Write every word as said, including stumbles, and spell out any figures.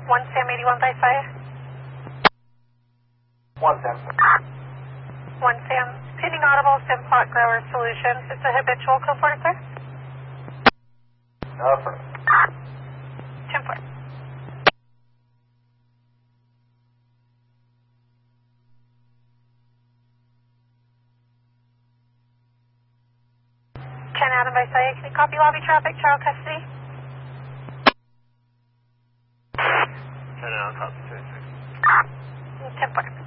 one Sam eighty-one by fire. one Sam. one Sam. Pending audible Simplot Grower Solutions. It's a habitual code for it, sir? Affirmative. ten four. Ken Adam by Saya, can you copy lobby traffic, child custody? ten Adam, copy. ten four.